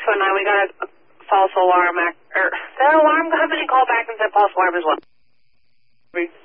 619, we got a false alarm. The alarm company called back and said false alarm as well.